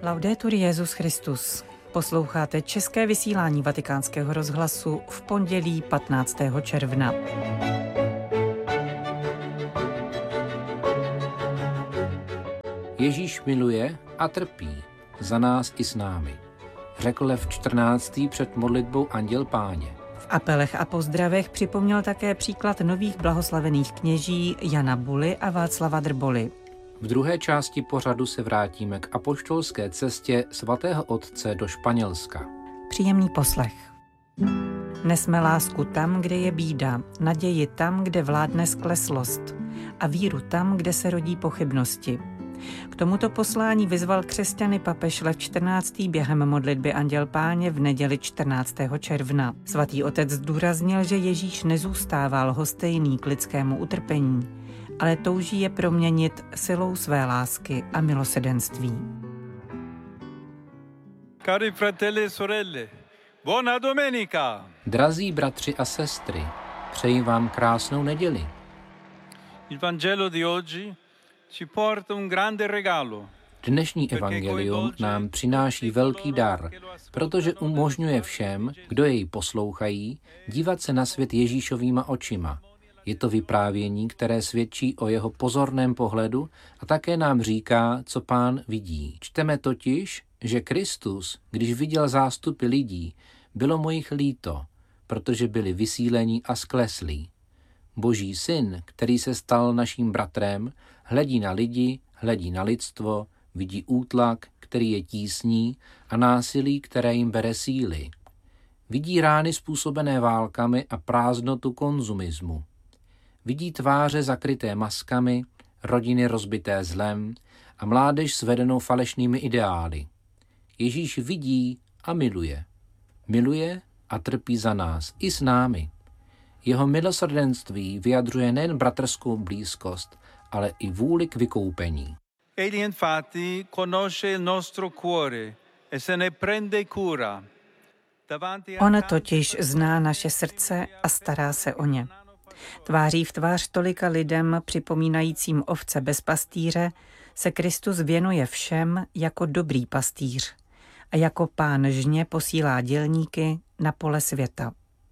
Laudetur Jesus Christus. Posloucháte české vysílání Vatikánského rozhlasu v pondělí 15. června. Ježíš miluje a trpí za nás i s námi, řekl Lev 14. před modlitbou Anděl Páně. V apelech a pozdravech připomněl také příklad nových blahoslavených kněží Jana Buly a Václava Drboly. V druhé části pořadu se vrátíme k apoštolské cestě svatého otce do Španělska. Příjemný poslech. Nesme lásku tam, kde je bída, naději tam, kde vládne skleslost a víru tam, kde se rodí pochybnosti. K tomuto poslání vyzval křesťany papež Lev 14. během modlitby Anděl Páně v neděli 14. června. Svatý otec zdůraznil, že Ježíš nezůstává lhostejný k lidskému utrpení, ale touží je proměnit silou své lásky a milosedenství. Cari fratelli e sorelle, buona domenica! Drazí bratři a sestry, přeji vám krásnou neděli. Il Vangelo di oggi ci porta un grande regalo. Dnešní evangelium nám přináší velký dar, protože umožňuje všem, kdo jej poslouchají, dívat se na svět Ježíšovýma očima. Je to vyprávění, které svědčí o jeho pozorném pohledu a také nám říká, co Pán vidí. Čteme totiž, že Kristus, když viděl zástupy lidí, bylo mu jich líto, protože byli vysílení a skleslí. Boží syn, který se stal naším bratrem, hledí na lidi, hledí na lidstvo, vidí útlak, který je tísní a násilí, které jim bere síly. Vidí rány způsobené válkami a prázdnotu konzumismu. Vidí tváře zakryté maskami, rodiny rozbité zlem a mládež svedenou falešnými ideály. Ježíš vidí a miluje. Miluje a trpí za nás, i s námi. Jeho milosrdenství vyjadřuje nejen bratrskou blízkost, ale i vůli k vykoupení. Egli infatti conosce il nostro cuore e se ne prende cura. On totiž zná naše srdce a stará se o ně. Tváří v tvář tolika lidem připomínajícím ovce bez pastýře se Kristus věnuje všem jako dobrý pastýř a jako Pán žně posílá dělníky na pole světa.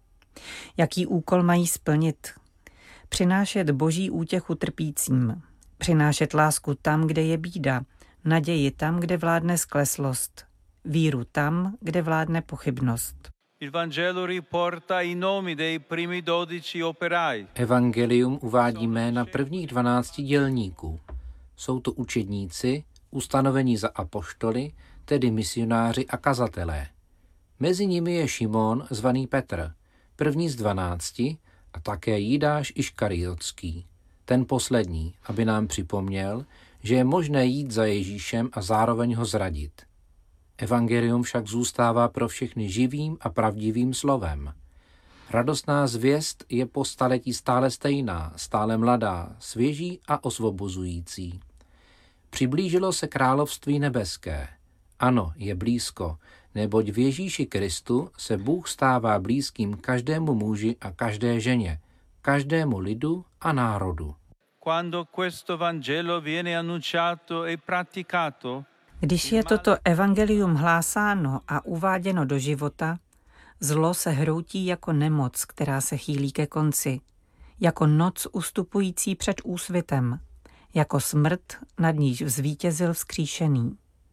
Jaký úkol mají splnit? Přinášet boží útěchu trpícím, přinášet lásku tam, kde je bída, naději tam, kde vládne skleslost, víru tam, kde vládne pochybnost. Il Vangelo riporta i nomi dei primi 12 operai. Evangelium uvádí jména prvních 12 dělníků. Jsou to učedníci, ustanovení za apoštoly, tedy misionáři a kazatelé. Mezi nimi je Šimon, zvaný Petr, první z 12, a také Jidáš Iškariotský, ten poslední, aby nám připomněl, že je možné jít za Ježíšem a zároveň ho zradit. Evangelium však zůstává pro všechny živým a pravdivým slovem. Radostná zvěst je po staletí stále stejná, stále mladá, svěží a osvobozující. Přiblížilo se království nebeské. Ano, je blízko, neboť v Ježíši Kristu se Bůh stává blízkým každému muži a každé ženě, každému lidu a národu. Quando questo Vangelo viene annunciato e praticato, Když je toto evangelium hlásáno a uváděno do života, zlo se hroutí jako nemoc, která se chýlí ke konci, jako noc ustupující před úsvitem, jako smrt, nad níž zvítězil vzkříšený.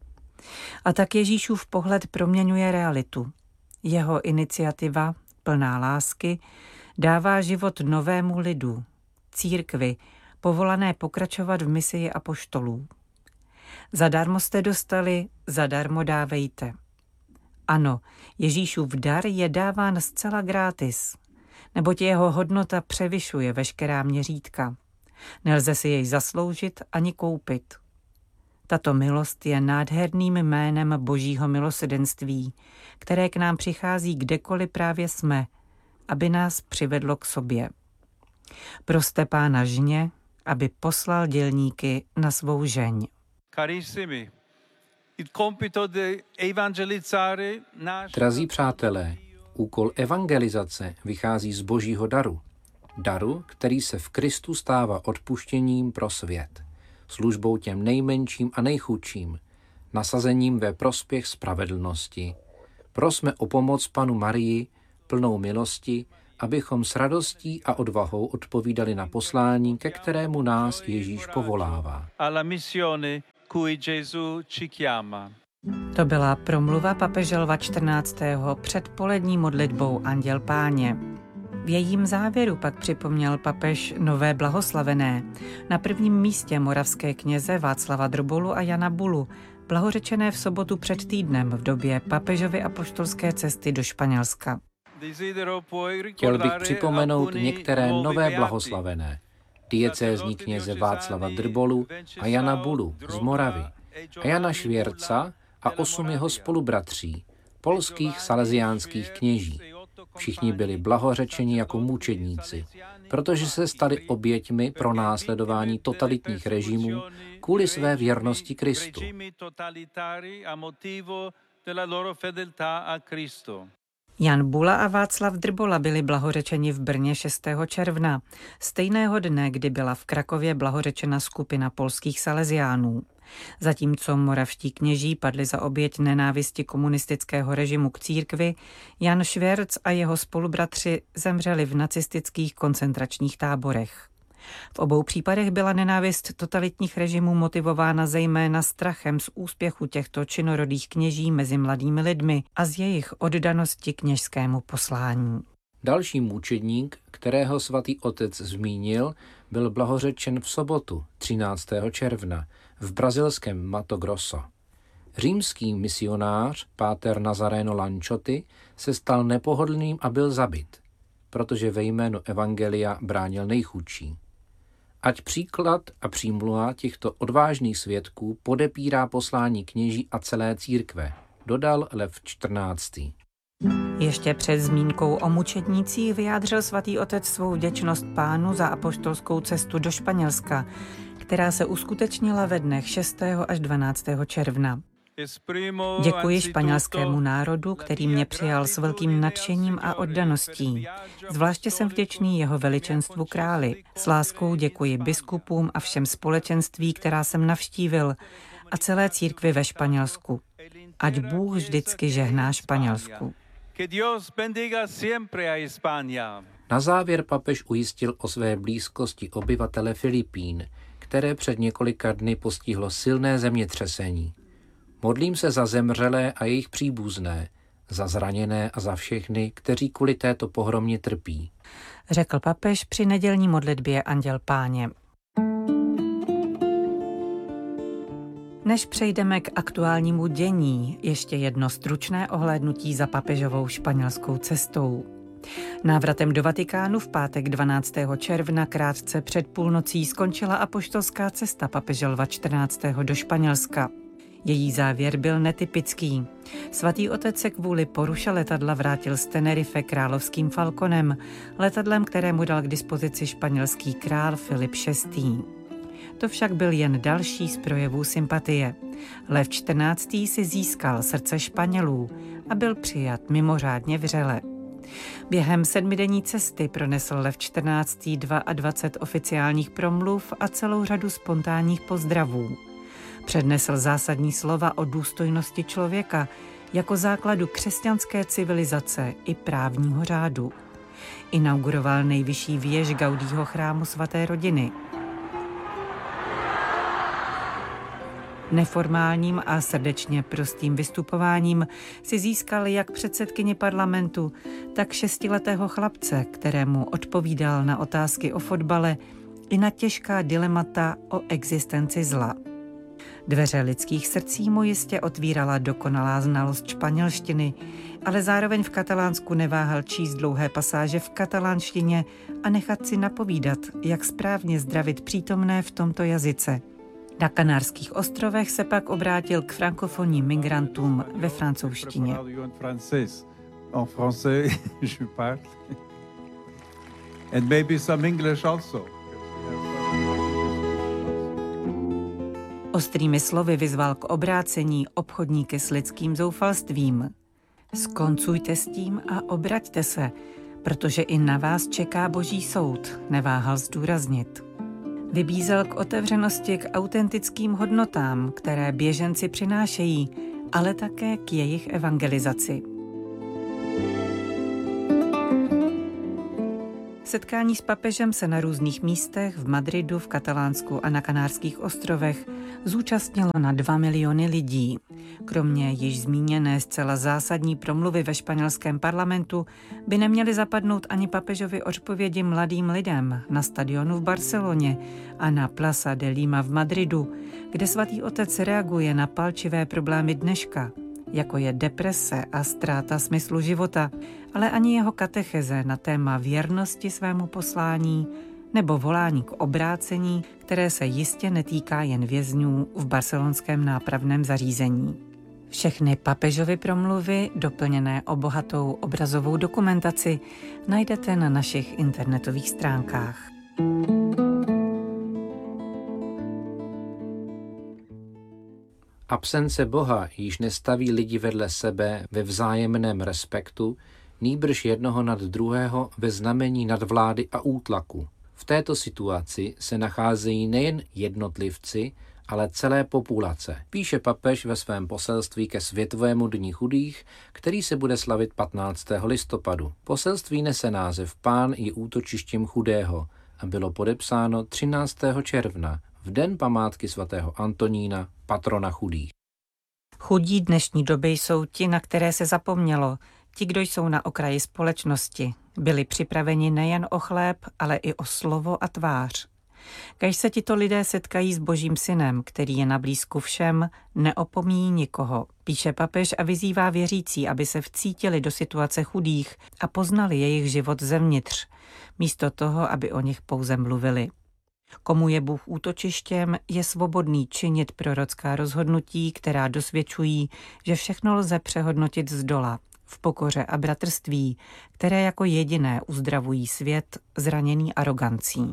A tak Ježíšův pohled proměňuje realitu. Jeho iniciativa, plná lásky, dává život novému lidu, církvi, povolané pokračovat v misii apoštolů. Zadarmo jste dostali, zadarmo dávejte. Ano, Ježíšův dar je dáván zcela gratis, neboť jeho hodnota převyšuje veškerá měřítka. Nelze si jej zasloužit ani koupit. Tato milost je nádherným jménem Božího milosedenství, které k nám přichází kdekoliv právě jsme, aby nás přivedlo k sobě. Proste Pána žně, aby poslal dělníky na svou žeň. carissimi, il compito di evangelizzare nasce. Drazí přátelé, úkol evangelizace vychází z Božího daru. Daru, který se v Kristu stává odpuštěním pro svět. Službou těm nejmenším a nejchudším. nasazením ve prospěch spravedlnosti. Prosme o pomoc Panu Marii, plnou milosti, abychom s radostí a odvahou odpovídali na poslání, ke kterému nás Ježíš povolává. To byla promluva papeže Lva XIV. Před polední modlitbou Anděl Páně. V jejím závěru pak připomněl papež nové blahoslavené. Na prvním místě moravské kněze Václava Drbolu a Jana Bulu, blahořečené v sobotu před týdnem v době papežovy apoštolské cesty do Španělska. Chtěl bych připomenout některé nové blahoslavené. Diecézní kněze Václava Drbolu a Jana Bulu z Moravy a Jana Švěrca a 8 jeho spolubratří, polských salesiánských kněží. Všichni byli blahořečeni jako mučedníci, protože se stali oběťmi pro následování totalitních režimů kvůli své věrnosti Kristu. Jan Bula a Václav Drbola byli blahořečeni v Brně 6. června, stejného dne, kdy byla v Krakově blahořečena skupina polských salesiánů. Zatímco moravští kněží padli za oběť nenávisti komunistického režimu k církvi, Jan Švěrc a jeho spolubratři zemřeli v nacistických koncentračních táborech. V obou případech byla nenávist totalitních režimů motivována zejména strachem z úspěchu těchto činorodých kněží mezi mladými lidmi a z jejich oddanosti kněžskému poslání. Další mučedník, kterého svatý otec zmínil, byl blahořečen v sobotu 13. června v brazilském Mato Grosso. Římský misionář páter Nazareno Lanchotti se stal nepohodlným a byl zabit, protože ve jménu evangelia bránil nejchudší. Ať příklad a přímluva těchto odvážných svědků podepírá poslání kněží a celé církve, dodal Lev XIV. Ještě před zmínkou o mučednících vyjádřil svatý otec svou vděčnost Pánu za apoštolskou cestu do Španělska, která se uskutečnila ve dnech 6. až 12. června. Děkuji španělskému národu, který mě přijal s velkým nadšením a oddaností. Zvláště jsem vděčný jeho veličenstvu králi. S láskou děkuji biskupům a všem společenství, která jsem navštívil, a celé církvi ve Španělsku. Ať Bůh vždycky žehná Španělsku. Na závěr papež ujistil o své blízkosti obyvatele Filipín, které před několika dny postihlo silné zemětřesení. Modlím se za zemřelé a jejich příbuzné, za zraněné a za všechny, kteří kvůli této pohromě trpí, řekl papež při nedělní modlitbě Anděl Páně. Než přejdeme k aktuálnímu dění, ještě jedno stručné ohlédnutí za papežovou španělskou cestou. Návratem do Vatikánu v pátek 12. června krátce před půlnocí skončila apoštolská cesta papeže Lva XIV. Do Španělska. Její závěr byl netypický. Svatý otec se kvůli poruše letadla vrátil z Tenerife královským Falconem, letadlem, kterému dal k dispozici španělský král Filip VI. To však byl jen další z projevů sympatie. Lev XIV. Si získal srdce Španělů a byl přijat mimořádně vřele. Během 7denní cesty pronesl Lev XIV. 22 oficiálních promluv a celou řadu spontánních pozdravů. Přednesl zásadní slova o důstojnosti člověka jako základu křesťanské civilizace i právního řádu. Inauguroval nejvyšší věž Gaudího chrámu svaté rodiny. Neformálním a srdečně prostým vystupováním si získal jak předsedkyni parlamentu, tak 6letého chlapce, kterému odpovídal na otázky o fotbale i na těžká dilemata o existenci zla. Dveře lidských srdcí mu jistě otvírala dokonalá znalost španělštiny, ale zároveň v Katalánsku neváhal číst dlouhé pasáže v katalánštině a nechat si napovídat, jak správně zdravit přítomné v tomto jazyce. Na Kanárských ostrovech se pak obrátil k frankofonním migrantům ve francouzštině. Ostrými slovy vyzval k obrácení obchodníky s lidským zoufalstvím. Skoncujte s tím a obraťte se, protože i na vás čeká Boží soud, neváhal zdůraznit. Vybízel k otevřenosti k autentickým hodnotám, které běženci přinášejí, ale také k jejich evangelizaci. Setkání s papežem se na různých místech v Madridu, v Katalánsku a na Kanárských ostrovech zúčastnilo na 2 miliony lidí. Kromě již zmíněné zcela zásadní promluvy ve španělském parlamentu by neměly zapadnout ani papežovy odpovědi mladým lidem na stadionu v Barceloně a na Plaza de Lima v Madridu, kde svatý otec reaguje na palčivé problémy dneška, jako je deprese a ztráta smyslu života, ale ani jeho katecheze na téma věrnosti svému poslání nebo volání k obrácení, které se jistě netýká jen vězňů v barcelonském nápravném zařízení. Všechny papežovy promluvy, doplněné o bohatou obrazovou dokumentaci, najdete na našich internetových stránkách. Absence Boha již nestaví lidi vedle sebe ve vzájemném respektu, nýbrž jednoho nad druhého ve znamení nadvlády a útlaku. V této situaci se nacházejí nejen jednotlivci, ale celé populace, píše papež ve svém poselství ke Světovému dni chudých, který se bude slavit 15. listopadu. Poselství nese název Pán je útočištěm chudého a bylo podepsáno 13. června, v den památky svatého Antonína, patrona chudých. Chudí dnešní doby jsou ti, na které se zapomnělo, ti, kdo jsou na okraji společnosti. Byli připraveni nejen o chléb, ale i o slovo a tvář. Když se tito lidé setkají s Božím synem, který je na blízku všem, neopomíjí nikoho, píše papež a vyzývá věřící, aby se vcítili do situace chudých a poznali jejich život zevnitř, místo toho, aby o nich pouze mluvili. Komu je Bůh útočištěm, je svobodný činit prorocká rozhodnutí, která dosvědčují, že všechno lze přehodnotit zdola, v pokoře a bratrství, které jako jediné uzdravují svět zraněný arogancí.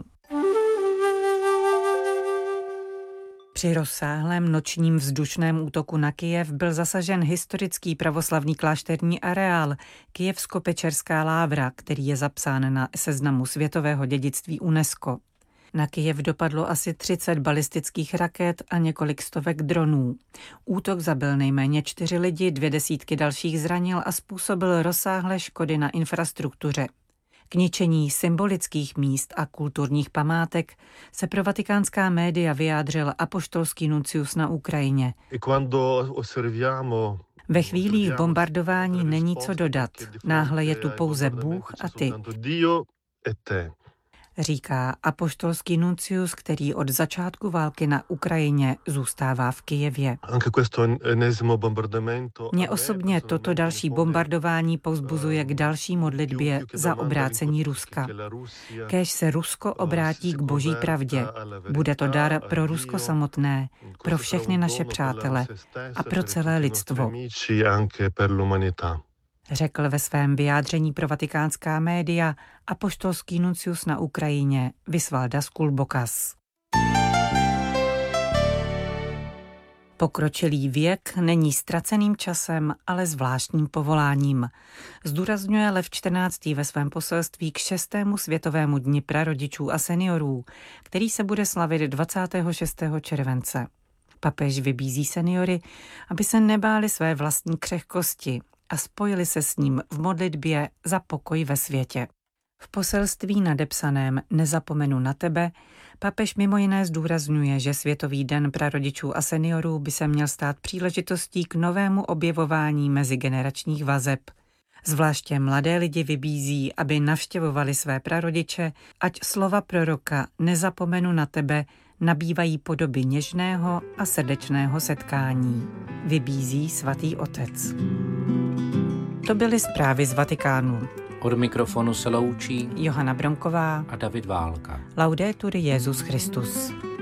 Při rozsáhlém nočním vzdušném útoku na Kyjev byl zasažen historický pravoslavný klášterní areál Kyjevsko-Pečerská lávra, který je zapsán na seznamu světového dědictví UNESCO. Na Kyjev dopadlo asi 30 balistických raket a několik stovek dronů. Útok zabil nejméně 4 lidi, 200 dalších zranil a způsobil rozsáhlé škody na infrastruktuře. K ničení symbolických míst a kulturních památek se pro vatikánská média vyjádřil apoštolský nuncius na Ukrajině. Ve chvílích bombardování není co dodat. Náhle je tu pouze Bůh a ty, říká apoštolský nuncius, který od začátku války na Ukrajině zůstává v Kyjevě. Mě osobně toto další bombardování povzbuzuje k další modlitbě za obrácení Ruska. Kéž se Rusko obrátí k Boží pravdě. Bude to dar pro Rusko samotné, pro všechny naše přátele a pro celé lidstvo, řekl ve svém vyjádření pro vatikánská média apoštolský nuncius na Ukrajině Visvaldas Kulbokas. Pokročilý věk není ztraceným časem, ale zvláštním povoláním. Zdůrazňuje Lev XIV. Ve svém poselství k 6. světovému dni prarodičů a seniorů, který se bude slavit 26. července. Papež vybízí seniory, aby se nebáli své vlastní křehkosti a spojili se s ním v modlitbě za pokoj ve světě. V poselství nadepsaném Nezapomenu na tebe papež mimo jiné zdůrazňuje, že Světový den prarodičů a seniorů by se měl stát příležitostí k novému objevování mezigeneračních vazeb. Zvláště mladé lidi vybízí, aby navštěvovali své prarodiče, ať slova proroka Nezapomenu na tebe nabývají podoby něžného a srdečného setkání. Vybízí svatý otec. To byly zprávy z Vatikánu. Od mikrofonu se loučí Johana Bromková a David Válka. Laudetur Jesus Christus.